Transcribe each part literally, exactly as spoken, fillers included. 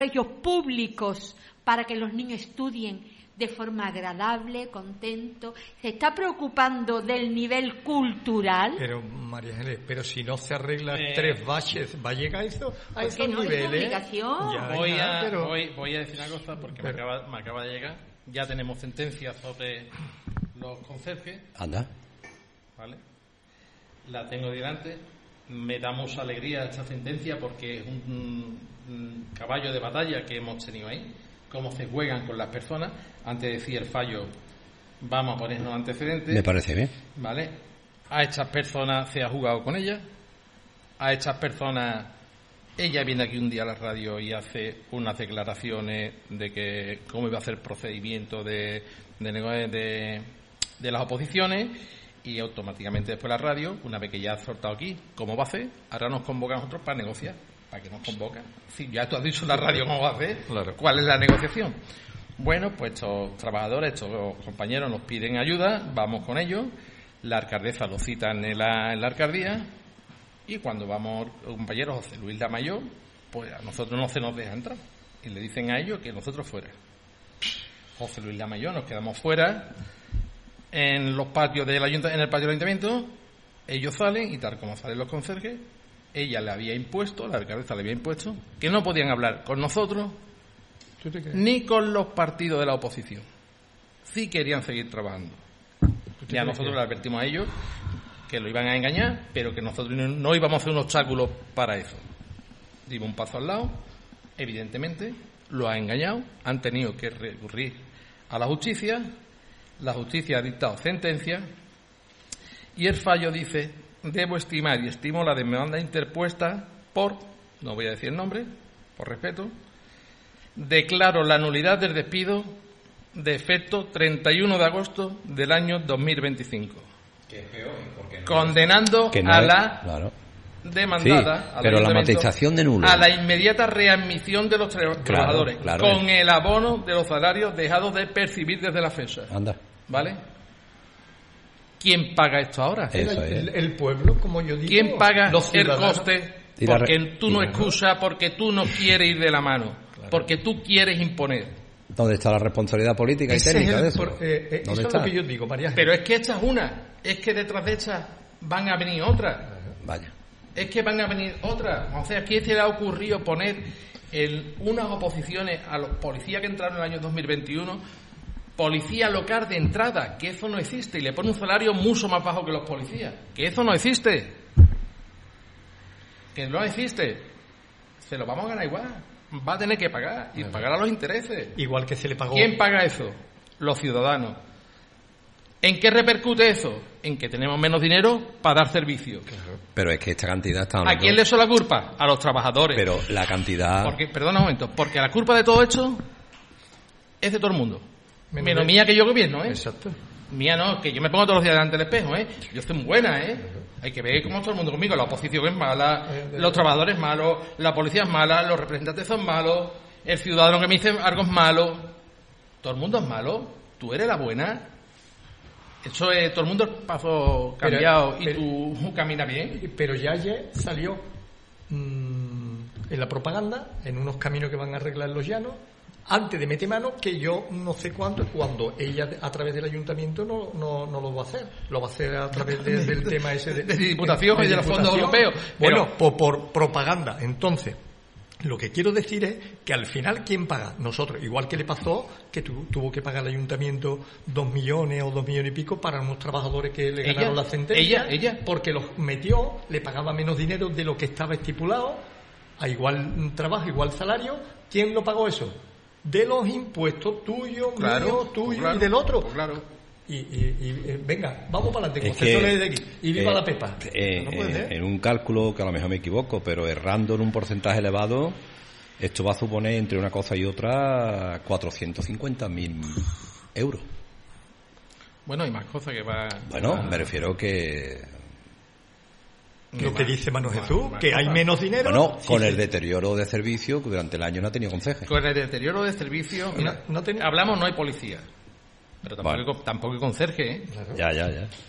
colegios públicos para que los niños estudien de forma agradable, contento, se está preocupando del nivel cultural. Pero, María Ángeles, pero si no se arregla eh, tres baches, ¿va a llegar a, eso, a esos no, niveles? Es obligación. Ya, voy, ya, a, pero... voy, voy a decir una cosa porque pero... me, acaba, me acaba de llegar. Ya tenemos sentencias sobre los conserjes. Anda. ¿Vale? La tengo delante. Me da mucha alegría esta sentencia porque es un, un, un caballo de batalla que hemos tenido ahí. Cómo se juegan con las personas. Antes decía el fallo, vamos a ponernos antecedentes. Me parece bien. ¿Vale? A estas personas se ha jugado con ellas. A estas personas, ella viene aquí un día a la radio y hace unas declaraciones de que cómo iba a hacer procedimiento de, de, de, de las oposiciones, y automáticamente después la radio, una vez que ya ha soltado aquí, ¿cómo va a hacer? Ahora nos convocan a nosotros para negociar. ¿Para qué nos convocan? Sí, ya tú has dicho en la radio cómo va a hacer. Claro. ¿Cuál es la negociación? Bueno, pues estos trabajadores, estos compañeros nos piden ayuda, vamos con ellos, la alcaldesa los cita en la, en la alcaldía, y cuando vamos, el compañero José Luis Lamayor, pues a nosotros no se nos deja entrar, y le dicen a ellos que nosotros fuera. José Luis Lamayor, nos quedamos fuera en los patios del ayuntamiento, en el patio del ayuntamiento, ellos salen, y tal como salen los conserjes, ella le había impuesto, la alcaldesa le había impuesto, que no podían hablar con nosotros ni con los partidos de la oposición. Sí querían seguir trabajando. Ya nosotros le advertimos a ellos que lo iban a engañar, pero que nosotros no íbamos a hacer un obstáculo para eso. Dimos un paso al lado, evidentemente, lo ha engañado, han tenido que recurrir a la justicia, la justicia ha dictado sentencia, y el fallo dice: debo estimar y estimo la demanda interpuesta por, no voy a decir el nombre, por respeto, declaro la nulidad del despido de efecto treinta y uno de agosto del año dos mil veinticinco. Qué feo, porque no condenando que no a es, la claro. demandada, sí, pero la matización de nulo, a la inmediata readmisión de los tra- trabajadores, claro, claro, con el abono de los salarios dejados de percibir desde la fecha. Anda. ¿Vale? ¿Quién paga esto ahora? Eso es. el, el pueblo, como yo digo. ¿Quién paga los el coste? Porque re... tú no excusas, porque tú no quieres ir de la mano, claro. Porque tú quieres imponer. ¿Dónde está la responsabilidad política Ese y técnica es el, de eso? Por, eh, eh, eso es lo que yo digo, María. Pero es que esta es una, es que detrás de esta van a venir otras. Vaya. Es que van a venir otras. O sea, aquí se le ha ocurrido poner el, unas oposiciones a los policías que entraron en el año dos mil veintiuno, policía local de entrada, que eso no existe, y le pone un salario mucho más bajo que los policías, que eso no existe, que no existe, se lo vamos a ganar igual, va a tener que pagar, y pagar a los intereses. Igual que se le pagó. ¿Quién paga eso? Los ciudadanos. ¿En qué repercute eso? En que tenemos menos dinero para dar servicio. Claro. Pero es que esta cantidad está... ¿A quién le echa la culpa? A los trabajadores. Pero la cantidad... Porque, perdona un momento, porque la culpa de todo esto es de todo el mundo. Menos, Menos mía, que yo gobierno, ¿eh? Exacto. Mía no, que yo me pongo todos los días delante del espejo, ¿eh? Yo estoy muy buena, ¿eh? Hay que ver cómo todo el mundo conmigo. La oposición es mala, los trabajadores malos, la policía es mala, los representantes son malos, el ciudadano que me dice algo es malo. Todo el mundo es malo. Tú eres la buena. Eso es, todo el mundo es paso cambiado, pero, y tú pero, caminas bien. Pero ya ayer salió mmm, en la propaganda, en unos caminos que van a arreglar los llanos, antes de meter mano, que yo no sé cuánto, cuando ella a través del ayuntamiento no no, no lo va a hacer, lo va a hacer a través de, del tema ese de, de diputación de, de y de los fondos europeos. Bueno, por, por propaganda. Entonces, lo que quiero decir es que al final, ¿quién paga? Nosotros. Igual que le pasó que tu, tuvo que pagar el ayuntamiento dos millones o dos millones y pico para unos trabajadores que le ganaron ella, la sentencia. Ella, ella. Porque los metió, le pagaba menos dinero de lo que estaba estipulado, a igual trabajo, igual salario. ¿Quién lo pagó eso? De los impuestos tuyos, claro, míos, tuyos claro, y del otro. Claro. Y, y, y venga, vamos para adelante, conceptores de aquí. Y viva eh, la Pepa. Eh, ¿No eh, en un cálculo que a lo mejor me equivoco, pero errando en un porcentaje elevado, esto va a suponer entre una cosa y otra cuatrocientos cincuenta mil euros. Bueno, hay más cosas que va. Bueno, a... me refiero que. Lo que dice Mano Jesús, que hay menos dinero. Bueno, sí, con sí. el deterioro de servicio que durante el año no ha tenido conceje. Con el deterioro de servicio, mira, no, no ten... hablamos, no hay policía, pero tampoco, vale. hay, tampoco hay conserje, ¿eh? Claro. Ya, ya, ya.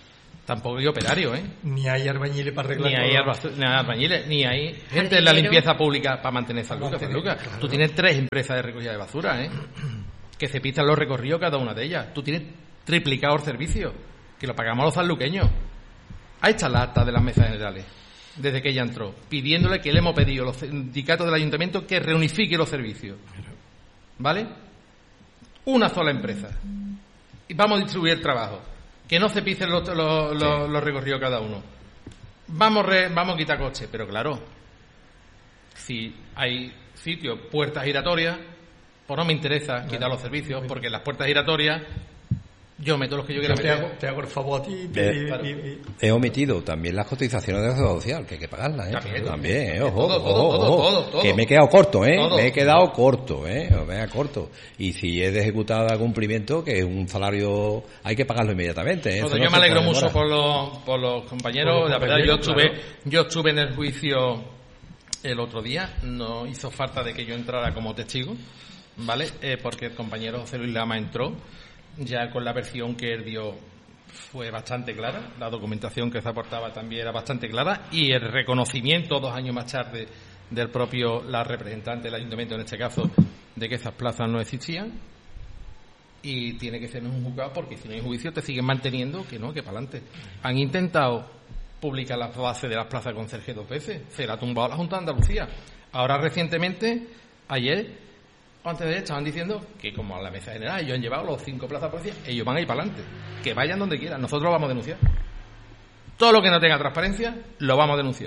Tampoco hay operarios, ¿eh? Ni hay albañiles para arreglar. Ni hay, alba- ni hay albañiles, ni hay gente en la limpieza pública para mantener San Lucas. San Lucas. Tú tienes tres empresas de recogida de basura, ¿eh? Que se pisan los recorridos cada una de ellas. Tú tienes triplicado el servicio, que lo pagamos los sanluqueños. Ahí está la acta de las mesas generales, desde que ella entró, pidiéndole que le hemos pedido a los sindicatos del ayuntamiento que reunifique los servicios. ¿Vale? Una sola empresa. Y vamos a distribuir el trabajo. Que no se pisen los, los, los, los recorridos cada uno. Vamos, re, vamos a quitar coches. Pero claro, si hay sitios, puertas giratorias, pues no me interesa quitar claro. los servicios, porque en las puertas giratorias yo meto los que yo quiera te meter. Hago, te hago el favor a ti. Eh, y, claro. y, y... He omitido también las cotizaciones de la seguridad social, que hay que pagarlas, ¿eh? También, también, ¿eh? también. Ojo, Todo, ojo, todo, ojo. todo, todo, todo. Que me he quedado corto, ¿eh? Todo. Me he quedado corto, ¿eh? Me he quedado corto. Y si es de ejecutada a cumplimiento, que es un salario, hay que pagarlo inmediatamente, ¿eh? Todo, no yo me alegro puede mucho demorar. por los, por los compañeros. Por los la verdad, yo compañeros, estuve, claro. yo estuve en el juicio el otro día. No hizo falta de que yo entrara como testigo, ¿vale? Eh, porque el compañero José Luis Lama entró ya con la versión que él dio. Fue bastante clara, la documentación que se aportaba también era bastante clara, y el reconocimiento dos años más tarde del propio, la representante del ayuntamiento en este caso, de que esas plazas no existían, y tiene que ser en un juzgado, porque si no hay juicio te siguen manteniendo que no, que para adelante. Han intentado publicar las bases de las plazas conserje dos veces, se la ha tumbado la Junta de Andalucía. Ahora recientemente, ayer, antes de ayer, estaban diciendo que como a la mesa general ellos han llevado los cinco plazas policía, ellos van a ir para adelante, que vayan donde quieran, nosotros lo vamos a denunciar. Todo lo que no tenga transparencia lo vamos a denunciar.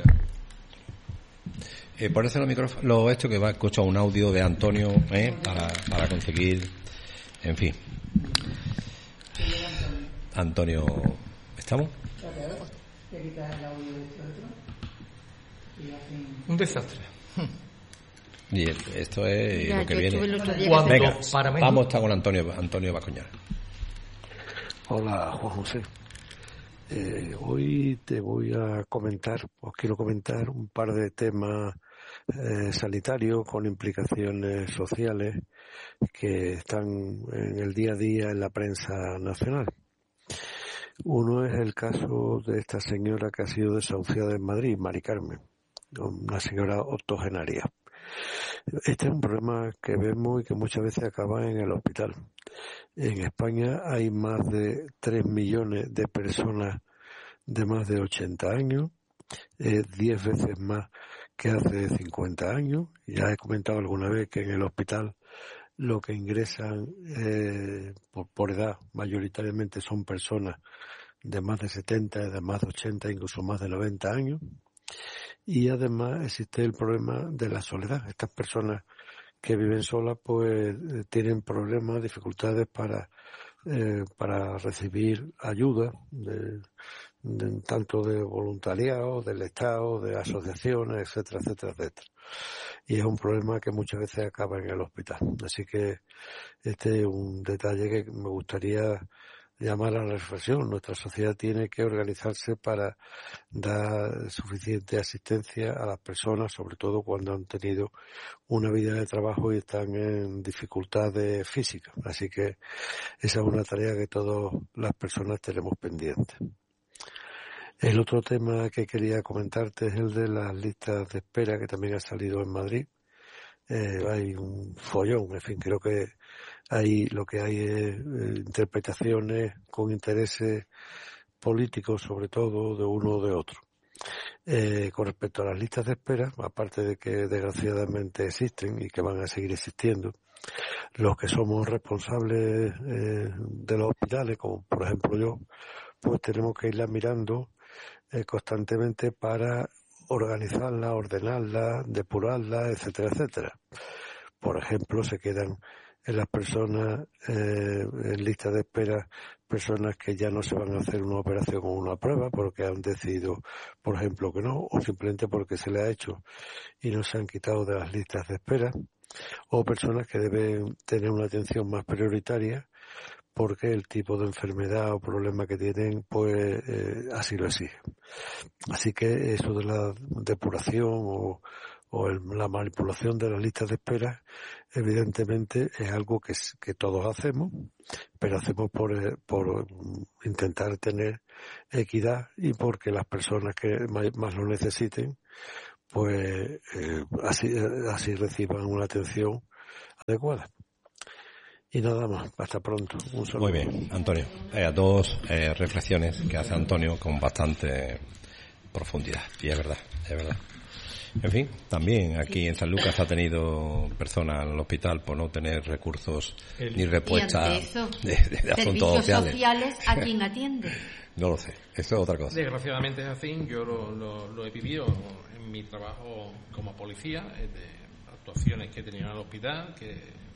Eh, por eso los micrófonos, lo esto que va a escuchar un audio de Antonio, ¿eh? para, para conseguir, en fin. Antonio, ¿estamos? Un desastre. Y esto es Ya, lo que yo viene. estuve el otro día Cuando que- Venga, para mí- vamos a estar con Antonio, Antonio Bacoñar. Hola, Juan José. Eh, hoy te voy a comentar, os quiero comentar un par de temas eh, sanitarios con implicaciones sociales que están en el día a día en la prensa nacional. Uno es el caso de esta señora que ha sido desahuciada en Madrid, Mari Carmen, una señora octogenaria. Este es un problema que vemos y que muchas veces acaba en el hospital. En España hay más de tres millones de personas de más de ochenta años, eh, diez veces más que hace cincuenta años. Ya he comentado alguna vez que en el hospital lo que ingresan eh, por, por edad mayoritariamente son personas de más de setenta, de más de ochenta, incluso más de noventa años. Y además existe el problema de la soledad. Estas personas que viven solas pues tienen problemas, dificultades para eh, para recibir ayuda de, de, tanto de voluntariado, del Estado, de asociaciones, etcétera, etcétera, etcétera. Y es un problema que muchas veces acaba en el hospital. Así que este es un detalle que me gustaría llamar a la reflexión. Nuestra sociedad tiene que organizarse para dar suficiente asistencia a las personas, sobre todo cuando han tenido una vida de trabajo y están en dificultades físicas. Así que esa es una tarea que todas las personas tenemos pendiente. El otro tema que quería comentarte es el de las listas de espera, que también ha salido en Madrid. Eh, hay un follón, en fin, creo que ahí lo que hay es eh, interpretaciones con intereses políticos, sobre todo de uno o de otro. Eh, con respecto a las listas de espera, aparte de que desgraciadamente existen y que van a seguir existiendo, los que somos responsables eh, de los hospitales, como por ejemplo yo, pues tenemos que irlas mirando eh, constantemente para organizarla, ordenarla, depurarla, etcétera, etcétera. Por ejemplo, se quedan en las personas eh, en lista de espera personas que ya no se van a hacer una operación o una prueba porque han decidido, por ejemplo, que no, o simplemente porque se le ha hecho y no se han quitado de las listas de espera, o personas que deben tener una atención más prioritaria porque el tipo de enfermedad o problema que tienen, pues eh, así lo exige. Así que eso de la depuración o, o el, la manipulación de las listas de espera, evidentemente es algo que, que todos hacemos, pero hacemos por, por intentar tener equidad y porque las personas que más, más lo necesiten, pues eh, así, así reciban una atención adecuada. Y nada más, hasta pronto. Un saludo. Muy bien, Antonio. Eh, dos eh, reflexiones que hace Antonio con bastante profundidad. Y es verdad, es verdad. En fin, también aquí en San Lucas ha tenido personas en el hospital por no tener recursos el, ni respuestas de, de, de asuntos sociales. sociales. ¿A quién atiende? No lo sé, eso es otra cosa. Desgraciadamente es así, yo lo, lo, lo he vivido en mi trabajo como policía, de actuaciones que he tenido en el hospital, que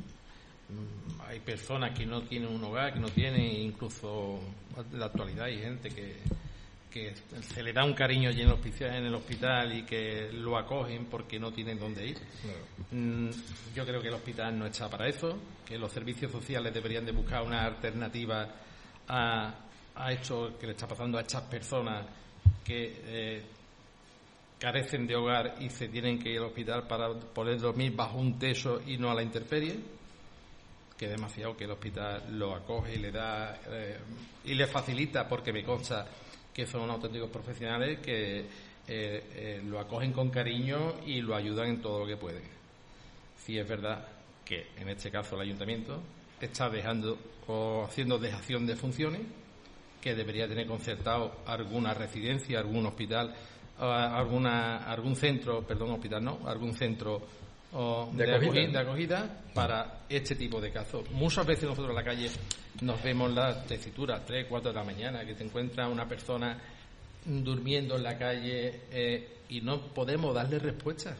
mmm, hay personas que no tienen un hogar, que no tienen, incluso en la actualidad hay gente que que se le da un cariño allí en el hospital, en el hospital y que lo acogen porque no tienen dónde ir. Claro. Mm, yo creo que el hospital no está para eso, que los servicios sociales deberían de buscar una alternativa a, a esto que le está pasando a estas personas que eh, carecen de hogar y se tienen que ir al hospital para poder dormir bajo un techo y no a la intemperie, que es demasiado que el hospital lo acoge y le da eh, y le facilita, porque me consta que son auténticos profesionales que eh, eh, lo acogen con cariño y lo ayudan en todo lo que pueden. Sí es verdad que en este caso el ayuntamiento está dejando o haciendo dejación de funciones, que debería tener concertado alguna residencia, algún hospital, alguna algún centro, perdón, hospital no, algún centro o de, de, acogida. Acogida, de acogida para este tipo de casos. Muchas veces nosotros en la calle nos vemos las tesituras, tres, cuatro de la mañana, que te encuentras una persona durmiendo en la calle eh, y no podemos darle respuesta.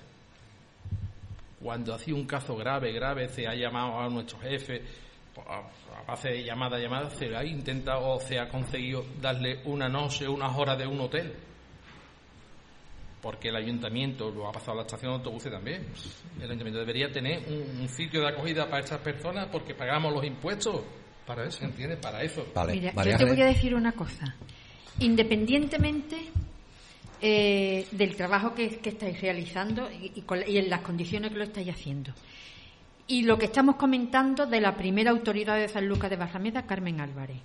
Cuando ha sido un caso grave, grave, se ha llamado a nuestro jefe, a base de llamada, llamada, se ha intentado o se ha conseguido darle una noche, unas horas de un hotel. Porque el ayuntamiento, lo ha pasado a la estación de autobuses también, el ayuntamiento debería tener un, un sitio de acogida para estas personas porque pagamos los impuestos. Para eso, ¿entiendes? Para eso. Vale. Mira, yo te voy a decir una cosa. Independientemente eh, del trabajo que, que estáis realizando y, y, con, y en las condiciones que lo estáis haciendo, y lo que estamos comentando de la primera autoridad de San Lucas de Barrameda, Carmen Álvarez,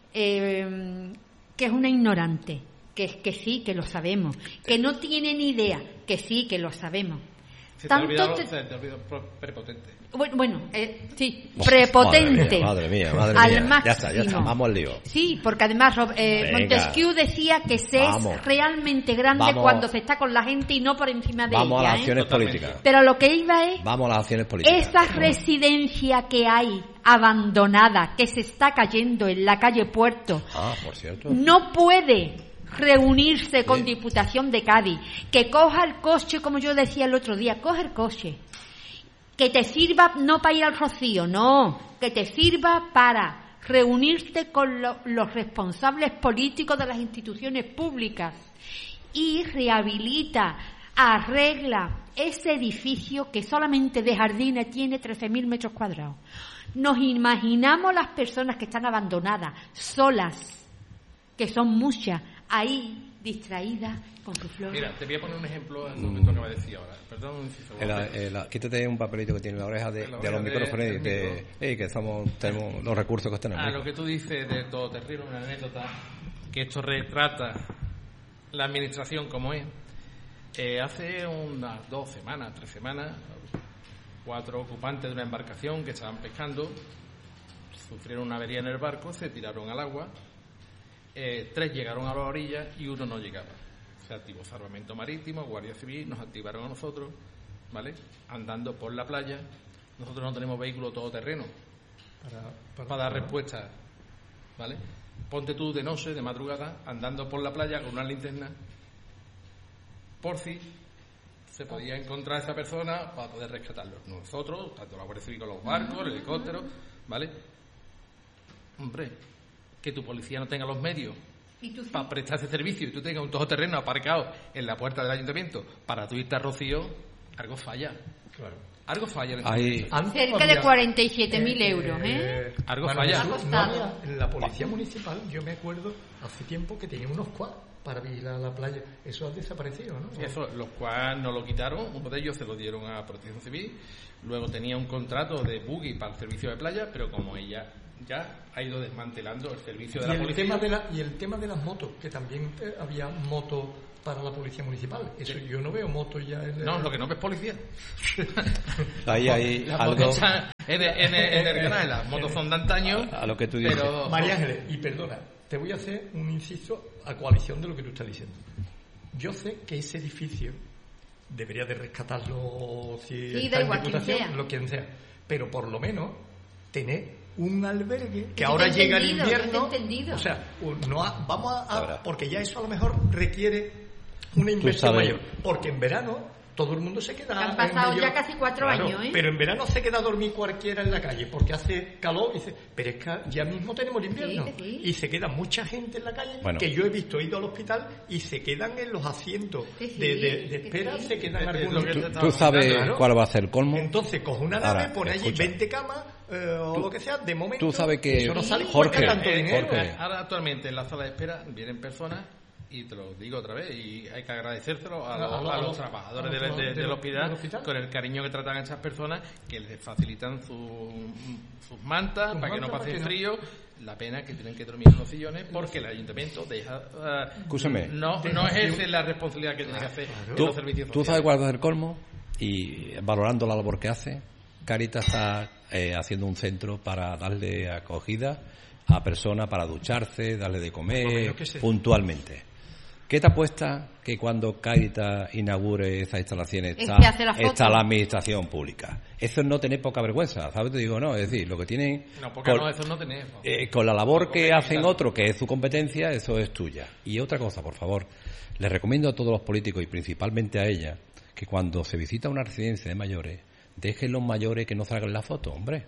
eh, que es una ignorante, que, que sí, que lo sabemos, que no tiene ni idea, que sí, que lo sabemos. Se te ha olvidado, te... se te ha olvidado prepotente. Bueno, bueno eh, sí, prepotente. Madre mía, madre mía, madre al mía. máximo. Ya está, ya está, vamos al lío. Sí, porque además eh, Montesquieu decía que se vamos. es realmente grande vamos. cuando se está con la gente y no por encima de vamos ella. Vamos a las acciones ¿eh? políticas. Pero lo que iba es... Vamos a las acciones políticas. Esa residencia que hay abandonada, que se está cayendo en la calle Puerto, ah, por cierto. no puede reunirse con sí. Diputación de Cádiz, que coja el coche, como yo decía el otro día, coge el coche, que te sirva no para ir al Rocío, no, que te sirva para reunirte con lo, los responsables políticos de las instituciones públicas y rehabilita, arregla ese edificio que solamente de jardines tiene trece mil metros cuadrados. Nos imaginamos las personas que están abandonadas, solas, que son muchas, ahí distraídas con su flor. Mira, te voy a poner un ejemplo en lo que tú acabas de decir ahora. Perdón, si se la, eh, la, quítate un papelito que tiene la oreja de, la oreja de los micrófonos de, de, de, que somos, tenemos los recursos que tenemos. A lo que tú dices de todoterreno, una anécdota que esto retrata la administración como es. Eh, hace unas dos semanas, tres semanas, cuatro ocupantes de una embarcación que estaban pescando sufrieron una avería en el barco, se tiraron al agua. Eh, tres llegaron a la orilla y uno no llegaba. Se activó Salvamento Marítimo, Guardia Civil, nos activaron a nosotros, ¿vale? Andando por la playa. Nosotros no tenemos vehículo todoterreno para, para, para dar respuesta, ¿vale? Ponte tú de noche, de madrugada, andando por la playa con una linterna, por si se podía encontrar a esa persona para poder rescatarlo. Nosotros, tanto la Guardia Civil con los barcos, el helicóptero, ¿vale? Hombre, que tu policía no tenga los medios para prestar ese servicio y tú tengas un todoterreno aparcado en la puerta del ayuntamiento para tú irte a Rocío, algo falla. Claro. Algo falla en Hay- este Antes Cerca había- de cuarenta y siete mil euros, ¿eh? Algo bueno, falla. Jesús, Ha no costado. había- en la policía municipal, yo me acuerdo hace tiempo que tenía unos quads para vigilar la playa. Eso ha desaparecido, ¿no? Eso, los cuales no lo quitaron, uno de ellos se lo dieron a Protección Civil, luego tenía un contrato de buggy para el servicio de playa, pero como ella ya ha ido desmantelando el servicio de Y la el, policía. tema de la, y el tema de las motos, que también eh, había motos para la policía municipal. Eso Sí. yo no veo motos ya en... No, lo que no ves policía. Ahí hay Las algo motos están en, en, en el canal, las motos son de antaño. a lo que tú dices. Pero, María Ángeles, y perdona, te voy a hacer un inciso a coalición de lo que tú estás diciendo. Yo sé que ese edificio debería de rescatarlo si Sí, está da en igual, quien Diputación, sea. lo quien sea, pero por lo menos tener un albergue que Yo ahora te he llega el entendido, yo te he invierno, entendido. o sea, no ha- vamos a, a- Ahora. porque ya eso a lo mejor requiere una inversión sabes- mayor, porque en verano todo el mundo se queda Han en pasado medio- ya casi cuatro Claro, años, ¿eh? pero en verano se queda a dormir cualquiera en la calle porque hace calor y dice, pero es que ya mismo tenemos el invierno Sí, sí. y se queda mucha gente en la calle Bueno. que yo he visto, he ido al hospital y se quedan en los asientos Sí, sí, de, de- de sí, espera, sí. se quedan Es- es algunos. lo que ¿Tú, te tú estaba sabes Claro. cuál va a ser el colmo? Entonces coge una nave, Ahora, pone allí escucha. veinte camas eh, o Tú- lo que sea, de momento. tú sabes que- eso no sale Sí. porque Jorge, tanto Eh, dinero. Jorge. Ahora actualmente en la sala de espera vienen personas, y te lo digo otra vez, y hay que agradecérselo a, A los, los- a a los los- trabajadores a los del, de- del del hospital, hospital. con el cariño que tratan a estas personas, que les facilitan su- sus mantas Sus para que no mantas, pasen para que no- frío. La pena es que tienen que dormir en los sillones porque el ayuntamiento deja eh, Escúchame. no, no ejerce la responsabilidad que tiene que hacer en ¿Tú, los servicios tú sociales. sabes cuál va a ser el colmo? Y valorando la labor que hace, Cáritas está eh, haciendo un centro para darle acogida a personas para ducharse, darle de Por lo comer menos que se- puntualmente. ¿Qué te apuesta que cuando Cáritas inaugure esas instalaciones Es está, que hace la foto. está la administración pública? Eso es no tener poca vergüenza, ¿sabes? Te digo, no, es decir, lo que tienen... No, porque con- no, eso no tenemos. eh, con la labor que Porque hacen quizá- otros, que es su competencia, eso es tuya. Y otra cosa, por favor, les recomiendo a todos los políticos y principalmente a ella, que cuando se visita una residencia de mayores, dejen los mayores que no salgan la foto, hombre.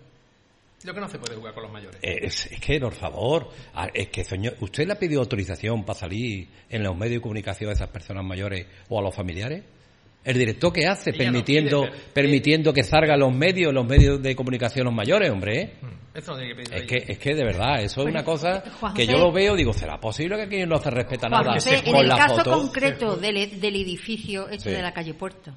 Lo que no se puede jugar con los mayores. Es, es que, por favor, a- es que, señor, ¿usted le ha pedido autorización para salir en los medios de comunicación a esas personas mayores o a los familiares? ¿El director qué hace? Ella no Permitiendo, quiere, pero- permitiendo que salgan los medios, los medios de comunicación los mayores, hombre, ¿eh? Eso no tiene que pedir Es ella. que, es que de verdad, eso es una cosa Juan que José. yo lo veo, digo, ¿será posible que aquí no se respeta Juan nada José, en con el la caso foto? concreto del, del edificio hecho Sí. de la calle Puerto,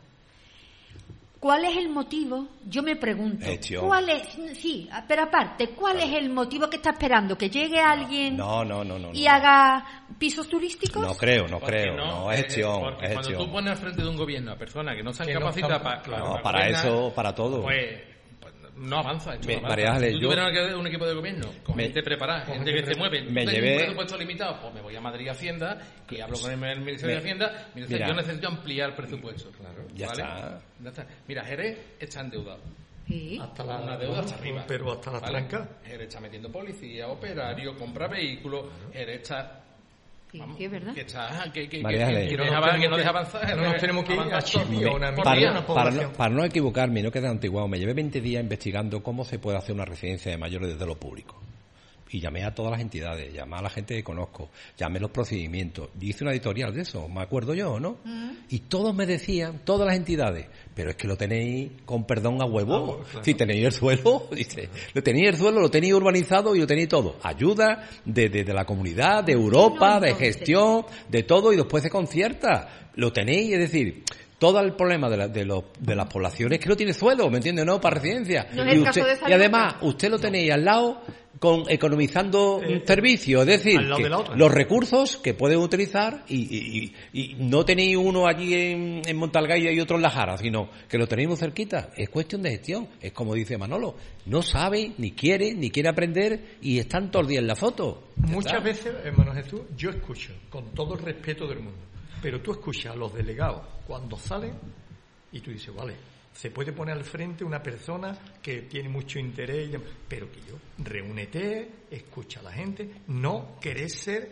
¿cuál es el motivo? Yo me pregunto, Gestión. ¿cuál es? Sí, pero aparte, ¿cuál es el motivo que está esperando? ¿Que llegue alguien No, no, no, no. y no. haga pisos turísticos? No creo, no Porque creo, no, es eh, gestión, porque es cuando gestión. tú pones al frente de un gobierno a personas que no se han Que no capacitado están- para, claro. No, para gobernar, eso, para todo. pues, pues no avanza. Esto Me- no avanza. María Ángeles, si tú yo- tuvieras un equipo de gobierno con Me- gente preparada, con gente gente que se mueve, Me tengo llevé- un presupuesto limitado, pues me voy a Madrid Hacienda y hablo con el, el Ministerio Me- de Hacienda. Mira, Mira. yo necesito ampliar el presupuesto. Claro, Ya está. Ya está. Mira, Jerez está endeudado. Sí. Hasta la, Una deuda hasta arriba. Pero hasta la ¿Vale? tranca. Jerez está metiendo policía, operario, compra vehículos. Jerez está. Sí, vamos, sí, es verdad. Que, está, que, que, María que- Ángeles. que No no nos deja- que tenemos no que- deja avanzar. no nos tenemos que ir avanzar a Chipre, todo. a una Por Para, día. una no, para, población. no, para no equivocarme y no quedar antiguado, me llevé veinte días investigando cómo se puede hacer una residencia de mayores desde lo público. Y llamé a todas las entidades, llamé a la gente que conozco, llamé los procedimientos, y hice una editorial de eso, me acuerdo yo, ¿no? Y todos me decían, todas las entidades, pero es que lo tenéis, con perdón, a huevo. Ah, bueno, claro. Si tenéis el suelo, dice, lo tenéis el suelo, lo tenéis urbanizado y lo tenéis todo. Ayuda de, de, de la comunidad, de Europa, de entonces. gestión, de todo, y después se concierta. Lo tenéis, es decir, todo el problema de, la, de, los, de las poblaciones es que no tiene suelo, ¿me entiendes? No, para residencia. No es y, el caso de y Salamanca. además, usted lo tenéis al lado con economizando Eh, servicios, es decir, al lado que de la otra. los recursos que pueden utilizar y, y, y- y no tenéis uno allí en, en Montalgaya y otro en La Jara, sino que lo tenéis muy cerquita. Es cuestión de gestión, es como dice Manolo, no sabe, ni quiere, ni quiere aprender y están todos los días en la foto. Ya Muchas está. veces, hermano Jesús, yo escucho, con todo el respeto del mundo, pero tú escuchas a los delegados cuando salen y tú dices, vale, se puede poner al frente una persona que tiene mucho interés, y dem- pero que yo, reúnete, escucha a la gente, no querés ser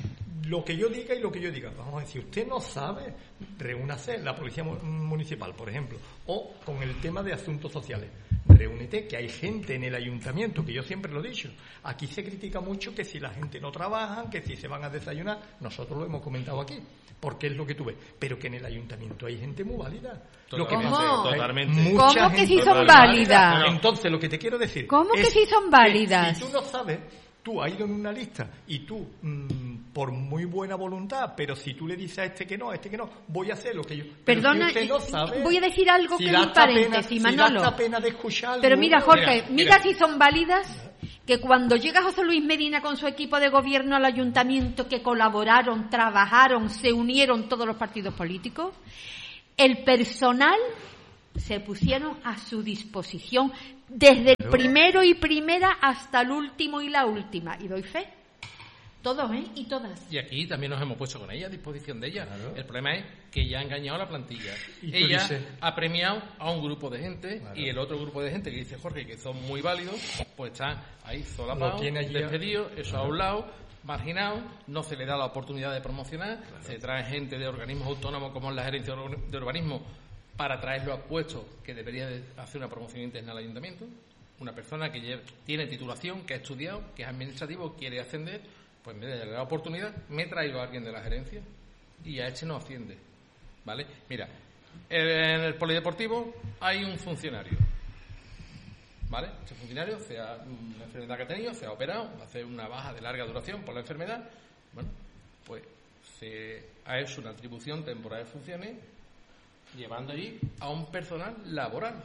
lo que yo diga y lo que yo diga. Vamos a decir, usted no sabe, reúnase la policía mu- municipal, por ejemplo, o con el tema de asuntos sociales. reúnete, que hay gente en el ayuntamiento, que yo siempre lo he dicho. Aquí se critica mucho que si la gente no trabaja, que si se van a desayunar, nosotros lo hemos comentado aquí, porque es lo que tú ves, pero que en el ayuntamiento hay gente muy válida. Lo que ¿Cómo? pasa es Totalmente. que hay mucha ¿Cómo que gente sí son válida. válidas? Entonces, lo que te quiero decir... ¿Cómo que es sí son válidas? Si tú no sabes, tú has ido en una lista y tú, mmm, por muy buena voluntad, pero si tú le dices a este que no, a este que no, voy a hacer lo que yo... Pero Perdona, si usted no sabe, voy a decir algo si que da es un esta pena- paréntesis, si da Manolo. esta pena de escuchar Pero algo, mira, Jorge, Mira, mira, mira. si son válidas que cuando llega José Luis Medina con su equipo de gobierno al ayuntamiento, que colaboraron, trabajaron, se unieron todos los partidos políticos, el personal se pusieron a su disposición desde el primero y primera hasta el último y la última. Y doy fe. Todos, ¿eh? Y todas. Y aquí también nos hemos puesto con ella, a disposición de ella. Claro. El problema es que ella ha engañado a la plantilla. Y tú Ella dices- ha premiado a un grupo de gente, Claro. y el otro grupo de gente que dice Jorge que son muy válidos, pues están ahí solapados, Lo tiene allí- despedidos, eso a un lado, marginados, no se le da la oportunidad de promocionar, se trae gente de organismos autónomos como es la gerencia de urbanismo para traerlo a puestos que debería de hacer una promoción interna al ayuntamiento. Una persona que lleva- tiene titulación, que ha estudiado, que es administrativo, quiere ascender, pues mira, le da la oportunidad, me he traído a alguien de la gerencia y a este no asciende, ¿vale? Mira, en el polideportivo hay un funcionario, ¿vale? Este funcionario, sea una enfermedad que ha tenido, se ha operado, hace una baja de larga duración por la enfermedad, bueno, pues se ha hecho una atribución temporal de funciones llevando allí a un personal laboral.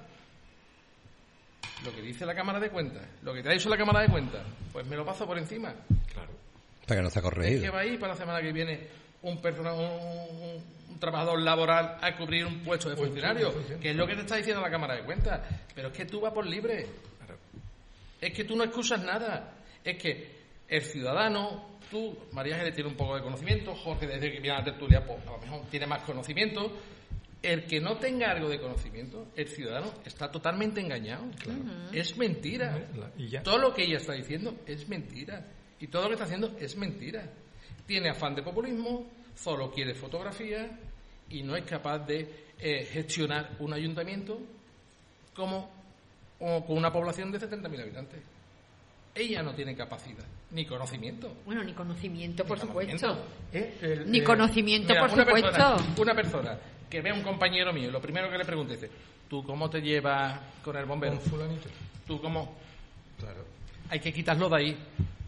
Lo que dice la Cámara de Cuentas, lo que te ha dicho la Cámara de Cuentas, pues me lo paso por encima. Claro. Para que no se ha Es corregido. que va a ir para la semana que viene un, persona, un, un- un trabajador laboral a cubrir un puesto de Puesto de funcionario, funcionario. que es lo que te está diciendo la Cámara de Cuentas. Pero es que tú vas por libre. Es que tú no excusas nada. Es que el ciudadano, tú, María Ángeles tiene un poco de conocimiento, Jorge desde que viene a la tertulia, pues a lo mejor tiene más conocimiento. El que no tenga algo de conocimiento, el ciudadano está totalmente engañado. Es mentira. La- y ya. Todo lo que ella está diciendo es mentira. Y todo lo que está haciendo es mentira. Tiene afán de populismo, solo quiere fotografía y no es capaz de eh, gestionar un ayuntamiento como, como con una población de setenta mil habitantes. Ella no tiene capacidad ni conocimiento. Bueno, ni conocimiento, por Ni supuesto. conocimiento. Eh, el- Ni eh, conocimiento, Mira, por una supuesto. persona, una persona que ve a un compañero mío, lo primero que le pregunte es, ¿tú cómo te llevas con el bombero? Con fulanito. ¿Tú cómo? Claro. Hay que quitarlo de ahí.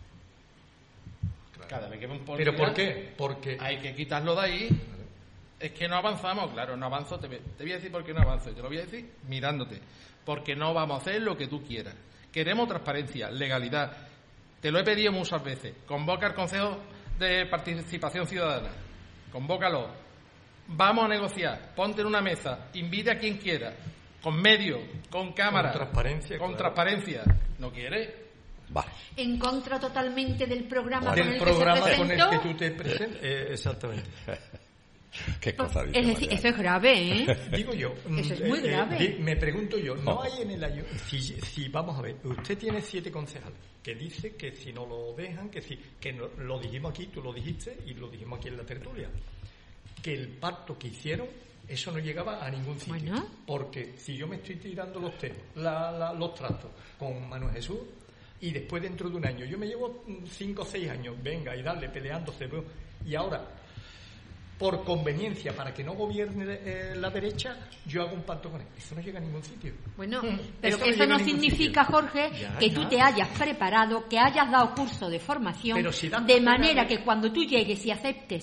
Cada vez que ve un policía, ¿Pero por qué? Porque... hay que quitarlo de ahí. Es que no avanzamos, claro, no avanzo. Te voy, te voy a decir por qué no avanzo. Te lo voy a decir mirándote. Porque no vamos a hacer lo que tú quieras. Queremos transparencia, legalidad. Te lo he pedido muchas veces. Convoca al Consejo de Participación Ciudadana. Convócalo. Vamos a negociar. Ponte en una mesa. Invite a quien quiera. Con medios, con cámara. Con transparencia, Con claro. transparencia. ¿No quiere? Vale. En contra totalmente del programa del con el programa que se con el presentó. que tú te presentas. Eh, exactamente. Qué cosa dice Es decir, María. eso es grave, ¿eh? Digo yo, Eso es mm, muy eh, eh, grave. di- me pregunto yo, ¿no Oh. hay en el ayu- si, si vamos a ver, usted tiene siete concejales que dice que si no lo dejan, que si que no, lo dijimos aquí, tú lo dijiste y lo dijimos aquí en la tertulia, que el pacto que hicieron eso no llegaba a ningún sitio, Bueno. porque si yo me estoy tirando los té, la- la- los trastos con Manuel Jesús y después dentro de un año yo me llevo mm, cinco o seis años, venga y darle peleándose y ahora por conveniencia, para que no gobierne eh, la derecha, yo hago un pacto con él. Eso no llega a ningún sitio. Bueno, Mm, pero eso que no eso llega no a ningún significa, sitio. Jorge, Ya, que ya. tú te hayas preparado, que hayas dado curso de formación, Pero si das de curso, manera claro. que cuando tú llegues y aceptes,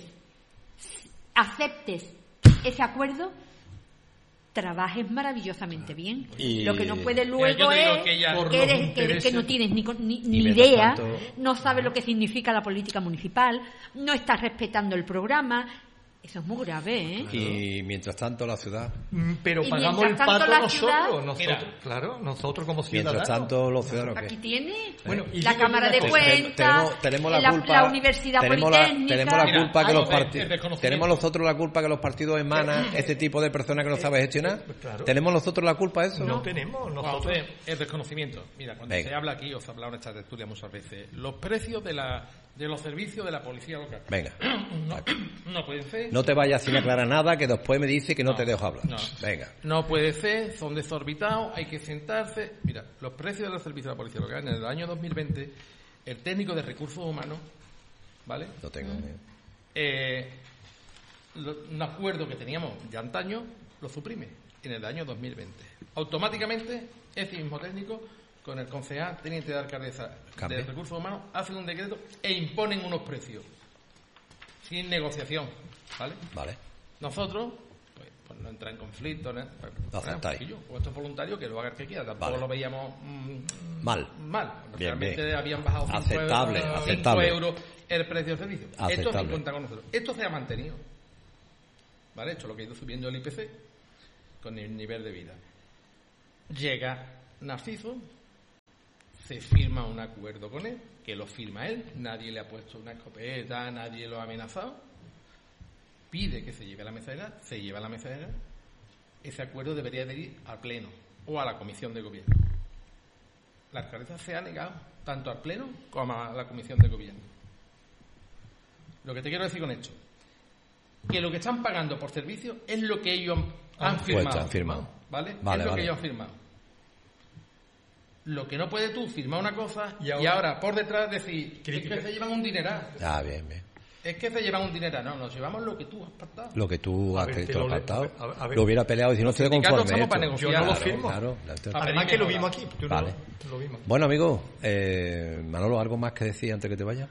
aceptes ese acuerdo, trabajes maravillosamente bien. Y- Lo que no puede luego yo te digo es que ella- Por que, los eres, que, eres- que no intereses- tienes ni, con- ni, ni Y mientras idea, tanto- no sabes lo que significa la política municipal, no estás respetando el programa. Eso es muy grave, ¿eh? Y mientras tanto la ciudad, Mm, Pero Y pagamos el mientras tanto, pato la nosotros, ciudad- nosotros, Mira. claro, nosotros como ciudadanos. mientras tanto los ciudadanos Aquí ¿qué? tiene Bueno, y la digo Cámara una de cosa. Cuentas, tenemos, tenemos la, la, culpa, la Universidad tenemos la, Politécnica. tenemos la Mira, culpa que hay los el- el partidos desconocimiento. tenemos nosotros la culpa que los partidos emanan este tipo de personas que no saben gestionar. claro. Tenemos nosotros la culpa de eso. No tenemos nosotros. Vamos, el desconocimiento. Mira, cuando Venga. se habla aquí, os he hablado en esta tertulia muchas veces, los precios de la de los servicios de la policía local. Venga. No, no puede ser. No te vayas sin aclarar nada, que después me dice que no, no te dejo hablar. No. Venga. No puede ser, son desorbitados, hay que sentarse. Mira, los precios de los servicios de la policía local en el año dos mil veinte, el técnico de recursos humanos, ¿vale? Lo tengo. Eh, lo, un acuerdo que teníamos ya antaño lo suprime en el año dos mil veinte. Automáticamente, ese mismo técnico, con el concejal, teniente de alcaldesa de recursos humanos, hacen un decreto e imponen unos precios sin negociación, ¿vale? Vale. Nosotros, pues, pues no entra en conflicto, ¿no? Pues, lo aceptáis. O esto es voluntario, que lo haga el que quiera. Tampoco vale. lo veíamos mmm, mal. Mal. Bien, realmente bien. habían bajado cinco aceptable, euros, aceptable. cinco euros el precio del servicio. Aceptable. Esto se cuenta con nosotros. Esto se ha mantenido. ¿Vale? Esto es lo que ha ido subiendo el I P C con el nivel de vida. Llega Narciso, se firma un acuerdo con él, que lo firma él, nadie le ha puesto una escopeta, nadie lo ha amenazado, pide que se lleve a la mesa de edad, se lleva a la mesa de edad, ese acuerdo debería de ir al Pleno o a la Comisión de Gobierno. La alcaldesa se ha negado tanto al Pleno como a la Comisión de Gobierno. Lo que te quiero decir con esto, que lo que están pagando por servicio es lo que ellos han, han firmado, pues han firmado. ¿vale? Vale, es lo vale. que ellos han firmado. Lo que no puedes tú firmar una cosa y ahora, y ahora por detrás decir crítica. Es que se llevan un dineral. Ah, bien, bien. Es que se llevan un dineral. No, nos llevamos lo que tú has pactado. Lo que tú has lo, pactado. A ver, a ver. Lo hubiera peleado y si no estoy de conforme. Para negociar. Yo no lo claro, firmo. Claro, claro. Además que lo vimos aquí. Tú vale. no, lo vimos. Bueno, amigo, eh, Manolo, ¿algo más que decir antes que te vayas?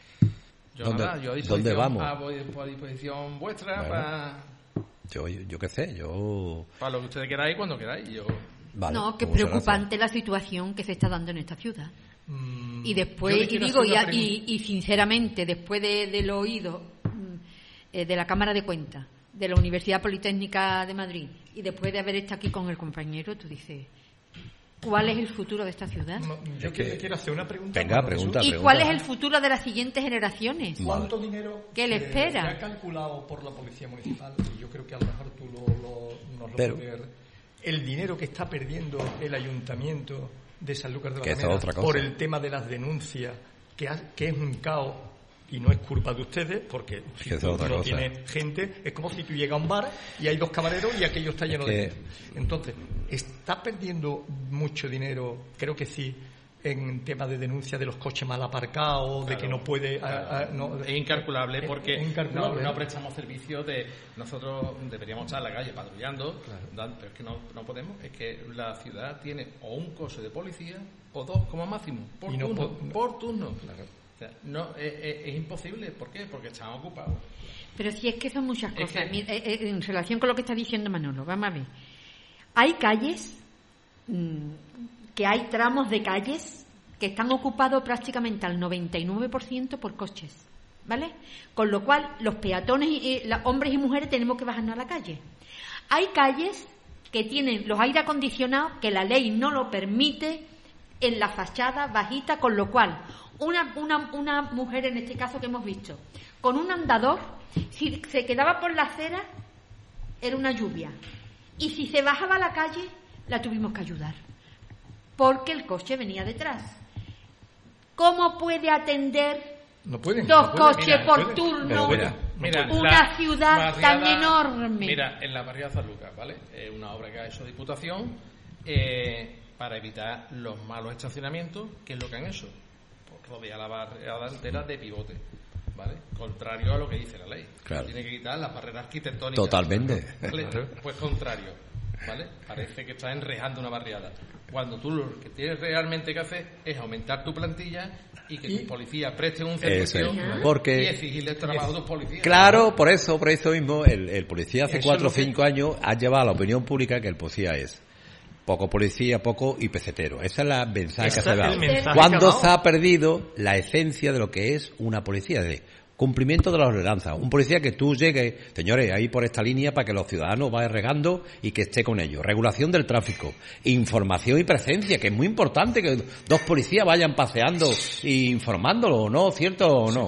Yo ¿Dónde, nada, yo a ¿dónde vamos? A, a disposición vuestra bueno, para... Yo, yo, yo qué sé, yo... Para lo que ustedes queráis, cuando queráis. Yo... Vale, no, que pues preocupante la situación que se está dando en esta ciudad. Mm, y después, y digo, y, y, y sinceramente, después de, de lo oído eh, de la Cámara de Cuentas, de la Universidad Politécnica de Madrid, y después de haber estado aquí con el compañero, tú dices, ¿cuál es el futuro de esta ciudad? No, yo es que... quiero hacer una pregunta. Venga, bueno, pregunta, ¿Y pregunta. cuál es el futuro de las siguientes generaciones? ¿Cuánto dinero ¿Qué le eh, espera? se ha calculado por la Policía Municipal? Y yo creo que a lo mejor tú lo, lo, nos lo Pero, puedes ver. El dinero que está perdiendo el Ayuntamiento de Sanlúcar de que Barrameda otra cosa. por el tema de las denuncias, que, ha, que es un caos y no es culpa de ustedes, porque si que tú otra no cosa. tienes gente, es como si tú llegas a un bar y hay dos camareros y aquello está lleno que... de gente. Entonces, ¿está perdiendo mucho dinero? Creo que sí, en temas de denuncia de los coches mal aparcados, claro, de que no puede... Claro. A, a, no, es incalculable es, porque es incalculable. No, no prestamos servicio de... Nosotros deberíamos estar en la calle patrullando, claro, pero es que no, no podemos. Es que la ciudad tiene o un coche de policía o dos como máximo, por y no turno. po- por turno. Claro. O sea, no, es, es, es imposible. ¿Por qué? Porque están ocupados. Pero si es que son muchas Es cosas. que- Mira, eh, eh, en relación con lo que está diciendo Manolo, vamos a ver. Hay calles, mmm, que hay tramos de calles que están ocupados prácticamente al noventa y nueve por ciento por coches, ¿vale? Con lo cual, los peatones, y, la, hombres y mujeres, tenemos que bajarnos a la calle. Hay calles que tienen los aire acondicionados que la ley no lo permite en la fachada bajita, con lo cual una, una, una mujer, en este caso que hemos visto, con un andador, si se quedaba por la acera, era una lluvia. Y si se bajaba a la calle, la tuvimos que ayudar, porque el coche venía detrás. ¿Cómo puede atender No pueden, dos no pueden. coches Mira, por pueden. turno Pero Mira, una la ciudad tan enorme? Mira, en la barriada San Lucas, ¿vale? Es una obra que ha hecho Diputación eh, para evitar los malos estacionamientos, que es lo que han hecho. Pues rodear la barriada entera de pivote, ¿vale? Contrario a lo que dice la ley. Claro. Tiene que quitar las barreras arquitectónicas. Totalmente. ¿Vale? Pues contrario, ¿vale? Parece que está enrejando una barriada. Cuando tú lo que tienes realmente que hacer es aumentar tu plantilla y que Y- tus policías presten un Ese, servicio porque- y exigirle trabajo a tus policías. Claro, por eso, por eso mismo, el, el policía hace Eso cuatro o es lo que- cinco años ha llevado a la opinión pública que el policía es poco policía, poco y pesetero. Esa es la mensaje Ese que se ha es dado. el mensaje Cuando que ha se dado. ha perdido la esencia de lo que es una policía, de cumplimiento de las ordenanzas. Un policía que tú llegues, señores, ahí por esta línea para que los ciudadanos vayan regando y que esté con ellos. Regulación del tráfico, información y presencia, que es muy importante que dos policías vayan paseando e informándolo, ¿no? ¿Cierto o no?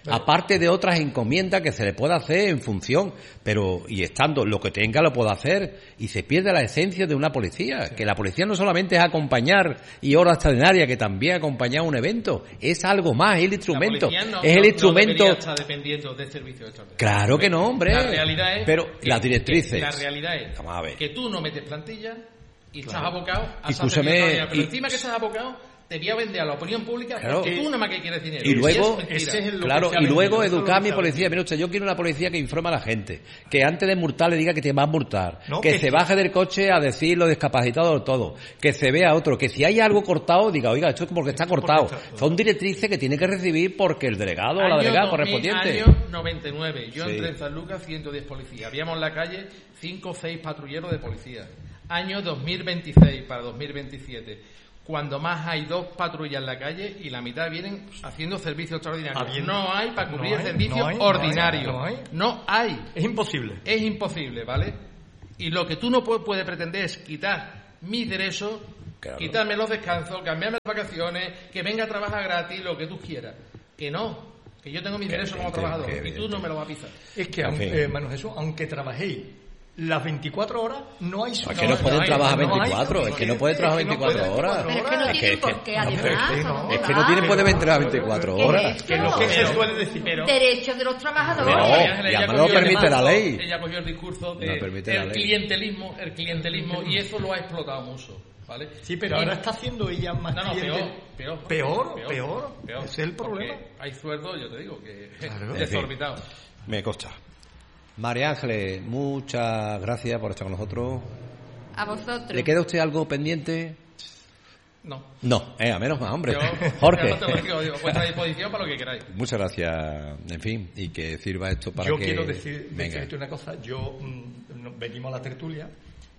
aparte de otras encomiendas que se le puede hacer en función, pero y estando lo que tenga lo puede hacer, y se pierde la esencia de una policía, sí. Que la policía no solamente es acompañar y hora extraordinaria, que también acompañar un evento, es algo más, es el instrumento, no, es el no, instrumento. No estar dependiendo de servicios extraordinarios. Claro que no, hombre. La realidad es, pero las directrices. La realidad es Vamos a ver. que tú no metes plantilla y claro. Estás abocado a Escúchame, pero y, encima que estás abocado te voy a vender a la opinión pública claro, porque tú nada más que quieres dinero. Y luego, ese es claro, y luego educar a mi policía. Mira usted, yo quiero una policía que informe a la gente, que antes de multar le diga que te va a multar, no, que, que se baje del coche a decir lo discapacitado todo, que se vea otro, que si hay algo cortado diga, oiga, esto es porque está cortado. Son directrices que tiene que recibir porque el delegado o la delegada correspondiente. Año noventa y nueve, yo sí. Entré en San Lucas, ciento diez policías. Habíamos en la calle cinco o seis patrulleros de policía. Año dos mil veintiséis para dos mil veintisiete. Cuando más hay dos patrullas en la calle y la mitad vienen haciendo servicio extraordinario. Habiendo, no hay para cubrir no hay, el servicio no hay, ordinario. No hay, no hay. No hay. Es imposible. Es imposible, ¿vale? Y lo que tú no puedes puede pretender es quitar mis derechos, claro. Quitarme los descansos, cambiarme las vacaciones, que venga a trabajar gratis, lo que tú quieras. Que no. Que yo tengo mis derechos como trabajador y tú no me lo vas a pisar. Es que, aunque, eh, Manuel Jesús, aunque trabajéis las veinticuatro horas, no hay... Es que no, no pueden no trabajar hay, veinticuatro, no es que no pueden trabajar veinticuatro horas. Pero es que no tienen por qué, además. Es que no tienen por qué trabajar veinticuatro horas. Que no se suele decir. Derechos de los trabajadores. No, ya no lo permite la ley. Ella cogió el discurso del clientelismo, el clientelismo, y eso lo ha explotado mucho. ¿Vale? Sí, pero y, ahora está haciendo ella más no, no, cliente. Peor, peor, peor, peor, peor, peor. Ese es el problema. Hay sueldos, yo te digo, que claro, desorbitados. Me consta. María Ángeles, muchas gracias por estar con nosotros. A vosotros. ¿Le queda a usted algo pendiente? No. No, eh, a menos más, hombre. Yo, Jorge. Yo te digo, digo, vuestra disposición para lo que queráis. Muchas gracias, en fin, y que sirva esto para yo que... Yo quiero decir, decirte una cosa. Yo mmm, venimos a la tertulia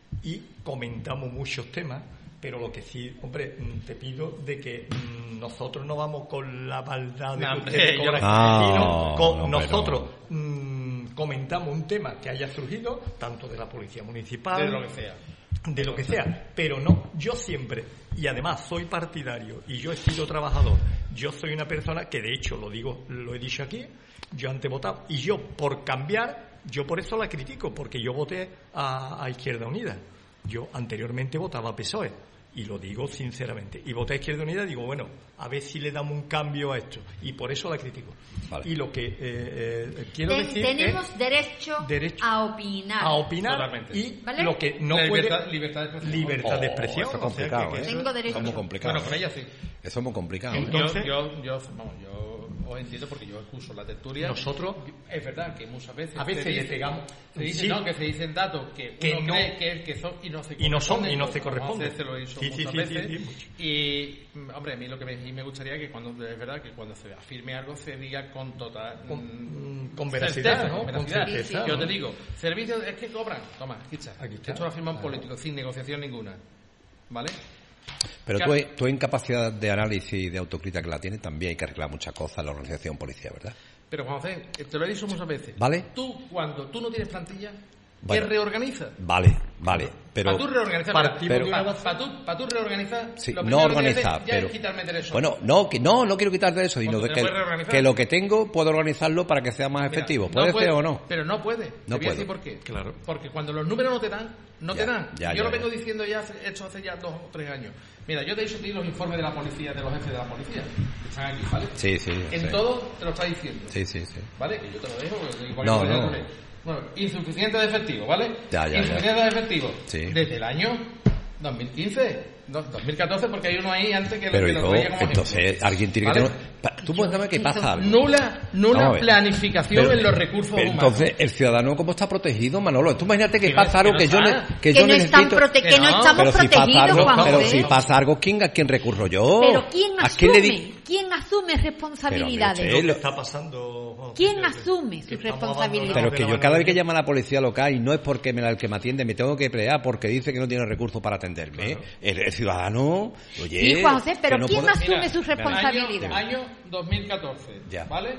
y comentamos muchos temas, pero lo que sí, hombre, te pido de que mmm, nosotros no vamos con la maldad de no, que ustedes yo cobran, no, sino con no, nosotros mmm, comentamos un tema que haya surgido, tanto de la policía municipal, de lo que sea, de lo que sea, pero no, yo siempre, y además soy partidario, y yo he sido trabajador, yo soy una persona que de hecho, lo digo, lo he dicho aquí, yo antes votaba, y yo por cambiar, yo por eso la critico, porque yo voté a, a Izquierda Unida, yo anteriormente votaba a P S O E, y lo digo sinceramente, y voté a Izquierda Unida y digo, bueno, a ver si le damos un cambio a esto, y por eso la critico. Vale. Y lo que eh, eh, quiero Ten, decir tenemos es derecho, derecho a opinar, a opinar totalmente. Y ¿vale? Lo que no la libertad, puede libertad de expresión, libertad oh, de expresión, eso es complicado, o sea, que, ¿eh? Tengo derecho. Es muy complicado. Bueno, con ella sí. Eso es muy complicado. Entonces, yo, yo, yo, vamos, yo os entiendo porque yo escucho la tertulia. Nosotros, es verdad que muchas veces a veces se le dice, pegamos, se dice, sí, no, que se dicen datos que, que uno no, cree que, que son y no se y no son y no se corresponden. corresponden. Se lo he dicho sí, muchas sí, veces. Sí, sí, sí, y hombre, a mí lo que me, me gustaría que cuando es verdad que cuando se afirme algo se diga con total con, con veracidad, certeza, ¿no? Con veracidad. Con certeza, yo ¿no? te digo, servicios es que cobran. Toma, aquí está. Aquí está. Esto lo afirman claro. políticos sin negociación ninguna. ¿Vale? Pero tú, tú en capacidad de análisis y de autocrítica que la tienes, también hay que arreglar muchas cosas en la organización policial, ¿verdad? Pero Juan José, te lo he dicho muchas veces. ¿Vale? Tú, cuando tú no tienes plantilla, bueno, ¿qué reorganizas? Vale, vale. Pero, para tú reorganizar, pero, para pa tú, pa tú reorganizar, sí, lo no organizar, ya pero es quitarme derechos. Bueno, no, que no, no quiero quitar de eso, sino de que, que lo que tengo puedo organizarlo para que sea más Mira, efectivo. ¿Puede, no puede ser o no? Pero no puede. No te voy a puedo. decir por qué. Claro. Porque cuando los números no te dan, no ya, te dan. Ya, yo ya, lo vengo ya. diciendo ya, hecho hace ya dos o tres años. Mira, yo te he dicho a ti los informes de la policía, de los jefes de la policía, que están aquí, ¿vale? Sí, sí. En sí. todo te lo está diciendo. Sí, sí, sí. ¿Vale? Que yo te lo dejo. Porque igual no, no. no. Bueno, insuficiente de efectivo, ¿vale? Ya, ya, insuficiente ya. de efectivo. Sí. Desde el año dos mil quince, dos mil catorce, porque hay uno ahí antes que Pero lo, que hijo, lo traía como entonces ejemplo. alguien tiene que ¿Vale? tener... Tú puedes saber qué pasa. Nula, nula planificación pero, en los recursos pero humanos. Entonces, ¿el ciudadano cómo está protegido, Manolo? Tú imagínate que, que no, pasa algo que, que, no yo, está. ne, que, que yo no necesito... Están prote que, que no, no estamos pero protegidos, si pasa algo, Juan Pero José. si pasa algo, ¿quién, ¿a quién recurro yo? Pero ¿quién ¿A asume? quién le di... ¿Quién asume responsabilidades? Pero, ¿qué está pasando, Juan? ¿Quién asume sus responsabilidades? Pero que yo cada vez que llamo a la policía local y no es porque me la, el que me atiende me tengo que pelear porque dice que no tiene recursos para atenderme. Claro. El, el ciudadano, oye... Sí, Juan José, pero ¿quién puede... asume Mira, sus responsabilidades? Año, año dos mil catorce, ya. ¿vale?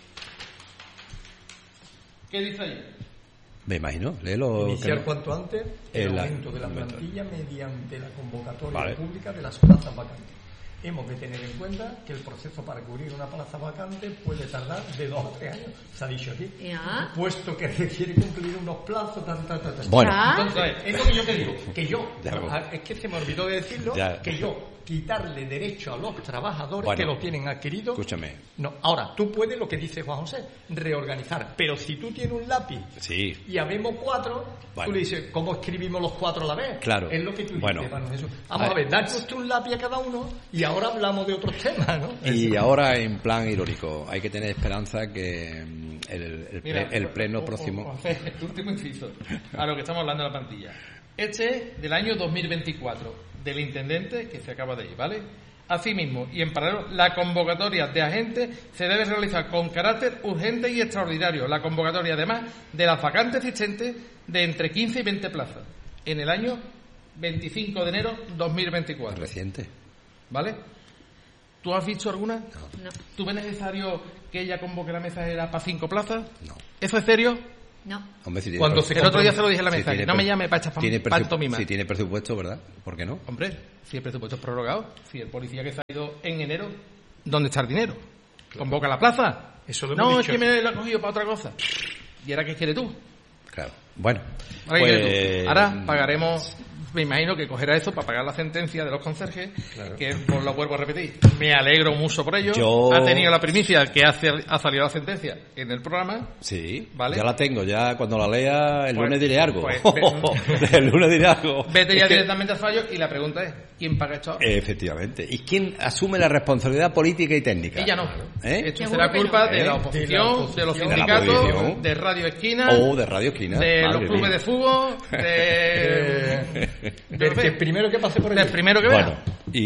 ¿Qué dice ahí? Me imagino, léelo. Iniciar no... cuanto antes el el aumento de la momento. plantilla mediante la convocatoria vale. pública de las plazas vacantes. hemos de tener en cuenta que el proceso para cubrir una plaza vacante puede tardar de dos a tres años. Se ha dicho aquí. Ya. Puesto que requiere cumplir unos plazos, tal, tal, tal, tal. Bueno. Entonces, es lo que yo te digo, que yo, Ya, bueno. es que se me olvidó de decirlo, Ya. que yo quitarle derecho a los trabajadores Bueno. que lo tienen adquirido. Escúchame. No, ahora, tú puedes, lo que dice Juan José, reorganizar. Pero si tú tienes un lápiz Sí. y habemos cuatro, Bueno. tú le dices, ¿cómo escribimos los cuatro a la vez? Claro. Es lo que tú Bueno. dices, Manu Jesús. Vamos A a ver, danos usted un lápiz a cada uno y ahora hablamos de otros temas, ¿no? Y Eso. ahora, en plan irónico, hay que tener esperanza que mm, el, el, Mira, ple- el pleno o- o- próximo... o- el último inciso, a lo que estamos hablando de la plantilla. Este es del año dos mil veinticuatro, del intendente que se acaba de ir, ¿vale? Asimismo, y en paralelo, la convocatoria de agentes se debe realizar con carácter urgente y extraordinario. La convocatoria, además, de las vacantes existentes de entre quince y veinte plazas en el año veinticinco de enero dos mil veinticuatro. Reciente. ¿Vale? ¿Tú has visto alguna? No. ¿Tú ves necesario que ella convoque la mesa era para cinco plazas? No. ¿Eso es serio? No. Hombre, si tiene Cuando presu- se El otro día se lo dije a la si mesa, tiene que no me presu- llame para echar tiene pan- presu- pantomima. Si tiene presupuesto, ¿verdad? ¿Por qué no? Hombre, si el presupuesto es prorrogado, si el policía que se ha ido en enero, ¿dónde está el dinero? ¿Convoca la plaza? Eso lo hemos No, dicho. es que me lo ha cogido para otra cosa. ¿Y ahora qué quieres tú? Claro. Bueno, Ahora, ¿qué quieres pues... tú? Ahora pagaremos, me imagino que cogerá eso para pagar la sentencia de los conserjes, que por lo vuelvo a repetir, me alegro mucho por ello. Yo- Ha tenido la primicia que hace, ha salido la sentencia en el programa. Sí, Vale. ya la tengo, ya cuando la lea el Pues- lunes diré algo. pues, el lunes diré algo. Vete ya Es que- directamente al fallo y la pregunta es, ¿quién paga esto ahora? Efectivamente. ¿Y quién asume la responsabilidad política y técnica? Ella no. ¿Eh? Esto Seguro será que culpa no. de ¿Eh? la oposición, De la oposición. de los De la sindicatos, oposición. de Radio Esquina, O de Radio Esquina. de Madre los clubes mía. de fútbol, de... Eh, del que primero que pase por el del primero que vea. Bueno,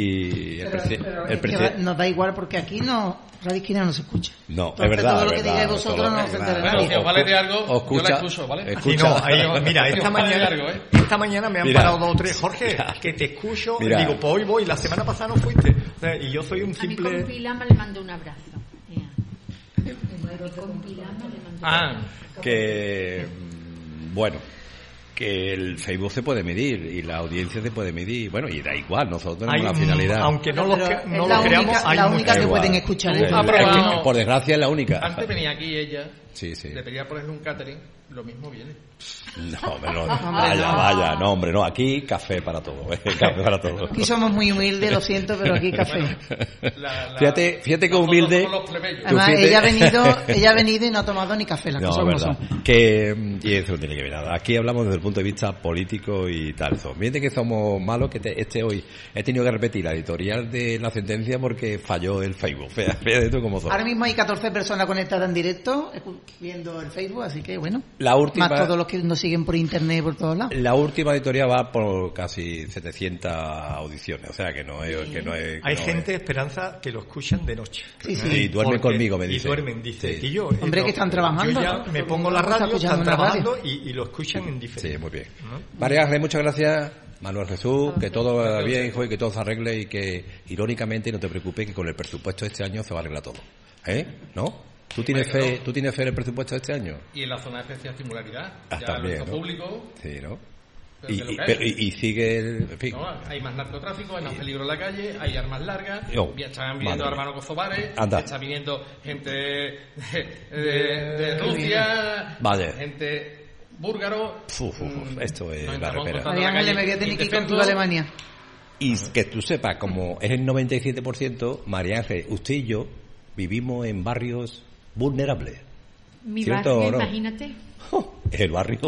y el, Pero, presi- pero el es que presi- nos da igual porque aquí no, Radio Esquina no se escucha. No, Entonces, es verdad. todo lo es que verdad, digáis vosotros todo- no es se verdad. entera Bueno, si os vale de algo, o yo la escucha- escucho, ¿vale? escucha- Sí, no, ahí- mira, esta Vale de mañana, algo, ¿eh? esta mañana me han Mira. parado dos o tres. Jorge, Mira. que te escucho. Mira. Digo, pues hoy voy. La semana pasada no fuiste. O sea, y yo soy un A mi simple. compilama le mando un abrazo. Mira. A mi compilama le mando un Ah, abrazo. que mm, bueno, que el Facebook se puede medir y la audiencia se puede medir, bueno, y da igual, nosotros tenemos Hay la un- finalidad. Aunque no lo, Pero crea- es no la lo creamos, única- hay la mucha- única que igual. pueden escuchar Eh, esto. Ha es que, probado- por desgracia es la única. antes venía aquí ella, Sí, sí. le pedía ponerle un catering, lo mismo viene. No, pero vaya, vaya, no, hombre, no, aquí café para todo, eh, café para todo. Aquí somos muy humildes, lo siento, pero aquí café. La- la- Fíjate, fíjate que nosotros humilde. somos los plebeyos. Tú Además, fíjate- ella ha venido, ella ha venido y no ha tomado ni café, las No, cosas es como verdad. son. Que, mm, y eso no tiene que ver nada. Aquí hablamos desde el punto de vista político y tal. Fíjate que somos malos, que te- este hoy he tenido que repetir la editorial de la sentencia porque falló el Facebook. Fíjate, fíjate tú cómo son. Ahora mismo hay catorce personas conectadas en directo, escu- viendo el Facebook, así que bueno. La última, Más todos los que nos siguen por internet por todos lados. la última editorial va por casi setecientas audiciones. O sea que no es, que no es, que Hay no gente, Esperanza, que lo escuchan de noche. Sí, es. sí. Y duermen Porque- conmigo, me Y dice. duermen, dice. Sí. Y yo, Hombre, eh, que están trabajando, Yo ya ¿no? me Todo pongo el la mundo está radio, escuchando están una radio. trabajando y, y lo escuchan en diferente. Sí, muy bien. ¿No? María Ángeles, muchas gracias. Manuel Jesús, que todo vaya bien, hijo, y que todo se arregle y que, irónicamente, no te preocupes, que con el presupuesto de este año se va a arreglar todo. ¿Eh? ¿No? ¿Tú tienes Hombre, fe, ¿tú tienes fe en el presupuesto de este año? Y en la zona de especial singularidad, Ah, ya también, lo hizo ¿no? público, Sí, ¿no? pero Y, que lo y- que hay. pero- y- y sigue el... En fin. ¿no? Hay más narcotráfico, hay más peligro en la calle, hay armas largas, Oh, ya están viniendo madre hermanos kosovares, Anda. está viniendo gente de, de- de Rusia, Vale. gente búlgaro. Uf, uf, uf, mm, esto es nos la entramos repera. contra María la Ángeles, calle me voy a tener que ir indefenso. contigo a Alemania. Y que tú sepas, como es el noventa y siete por ciento, María Ángeles, usted y yo vivimos en barrios vulnerables. Mi ¿Cierto barrio, o no? imagínate. Es el barrio,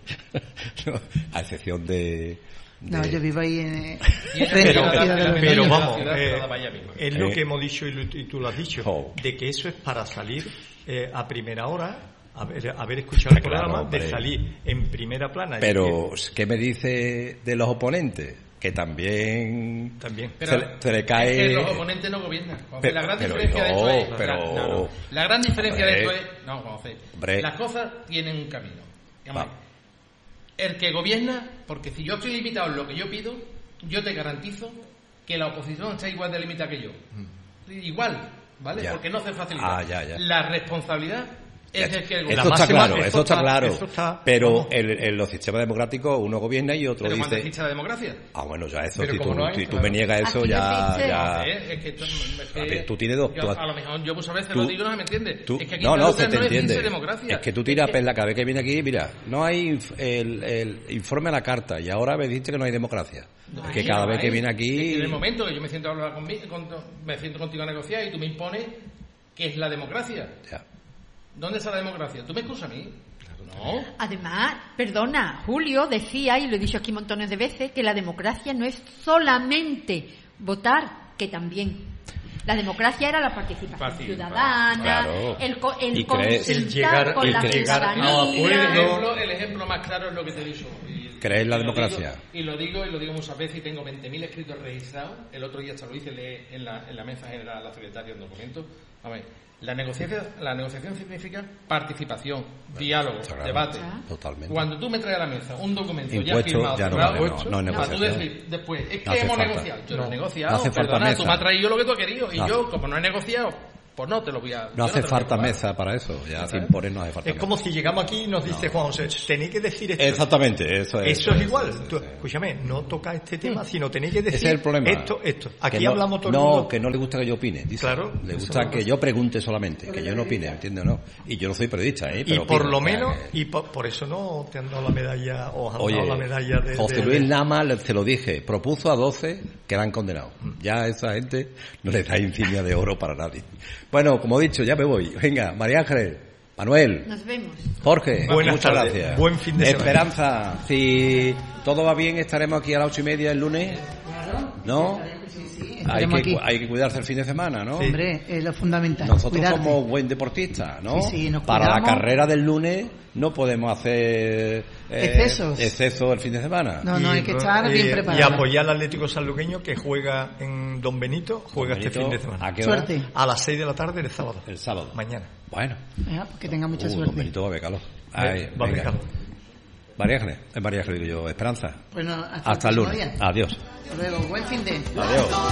no, a excepción de... de- No, yo vivo ahí en, Y en frente la a la ciudad- ciudad de en la los Pero ciudad- niños. vamos, ciudad eh, toda vaya misma. es lo Eh. que hemos dicho y, lo- y tú lo has dicho, Oh. de que eso es para salir eh, a primera hora, haber, haber escuchado el Claro, programa, hombre. de salir en primera plana. Pero, ¿qué me dice de los oponentes? Que también También. se, le- se le cae... es que los oponentes no gobiernan. Juanfe. Pero- la gran pero diferencia de no, esto es... pero- la, no, no. La gran diferencia Hombre. de esto es... No, Juanfe. Hombre. Las cosas tienen un camino. Digamos, Va. el que gobierna, porque si yo estoy limitado en lo que yo pido, yo te garantizo que la oposición está igual de limitada que yo. Igual, ¿vale? Ya. Porque no se facilita. Ah, ya, ya. La responsabilidad es el que... La Eso está máxima, claro, eso eso está está- claro. eso está- pero vamos. en, en los sistemas democráticos uno gobierna y otro Pero cuando dice... existe la democracia. Ah, bueno, ya eso, Pero si tú, como no hay, si tú claro. me niegas eso, Aquí no ya... existe. ya... Eh, es que esto- es que- A ver, tú tienes dos- yo- tú- a lo mejor yo muchas veces tú- lo digo y no se me entiende. Tú- es que aquí no, en no, Lucas se te no existe entiende. democracia. Es que tú tiras perla cada vez que viene aquí, mira, no hay inf- el, el informe a la carta y ahora me dices que no hay democracia. No que hay, cada no vez que hay. viene Es que aquí... en el momento que yo me siento a hablar conmigo, con, me siento contigo a negociar y tú me impones qué es la democracia. Ya. ¿Dónde está la democracia? ¿Tú me excusas a mí? No. Además, perdona, Julio decía, y lo he dicho aquí montones de veces, que la democracia no es solamente votar, que también. La democracia era la participación Participa, ciudadana, claro. el, co- el Y creer- consultar el llegar- con el la llegar a ciudadanía. El acuerdo. ejemplo, el ejemplo más claro es lo que te he dicho. Y- ¿Crees en la y lo democracia? digo- Y lo digo y lo digo muchas veces y tengo veinte mil escritos registrados. El otro día hasta lo hice leer en la, en la mesa general a la secretaria un documento. A ver, la negociación, la negociación significa participación, diálogo, Claro, debate. Totalmente. Cuando tú me traes a la mesa un documento Impuesto, ya firmado, ya no cerrado, vale, no, no es para tú negociación. decir después, es que No hace hemos falta. negociado. Yo no, No. he negociado, No hace falta perdona, mesa. tú me has traído lo que tú has querido y No. yo, como no he negociado, pues no te lo voy a... yo No hace te lo voy a falta cobrar. mesa para eso. Ya sin poner no hace falta Es como mesa. si llegamos aquí y nos dice Juan José, tenéis que decir esto. Exactamente, eso es. Eso es igual. sí, Tú, sí. escúchame, no toca este tema, sino tenéis que decir Ese es el problema. esto, esto. Aquí Que no, hablamos todo el No, mundo. que no le gusta que yo opine. Dice. Claro, Le eso gusta es que verdad. yo pregunte solamente, que yo no opine, ¿entiendes o no? Y yo no soy periodista, ¿eh? Y Pero por opino, lo o sea, menos, que- y por, por eso no te han dado la medalla, o han Oye, dado la medalla de... José de- Luis de- Lama, le- te lo dije, propuso a doce que eran condenados. Ya a esa gente no le da insignia de oro para nadie. Bueno, como he dicho, ya me voy. Venga, María Ángeles, Manuel, Nos vemos. Jorge, Buenas muchas tardes, gracias. buen fin de semana. Esperanza, si todo va bien, estaremos aquí a las ocho y media el lunes. ¿No? Sí, sí, Hay estaremos que, aquí. hay que cuidarse el fin de semana, ¿no? Hombre, es lo fundamental. Nosotros cuidarte. somos buen deportistas, ¿no? Sí, sí, nos Para la cuidamos. carrera del lunes no podemos hacer eh, Excesos. excesos el fin de semana. No, no, hay que estar y- bien Y preparado. apoyar al Atlético Sanluqueño que juega en Don Benito, juega este fin de semana. ¿A qué hora? Suerte. A las seis de la tarde el sábado. El sábado. Mañana. Bueno. Venga, pues que tenga mucha Uh, suerte. Don Benito va a ver calor. Ay, Va a venga. ver calor. María Ángeles, es María Ángeles, digo yo, Esperanza. Bueno, hasta, Hasta el próximo lunes. día. Adiós. Hasta luego, buen fin de. Adiós.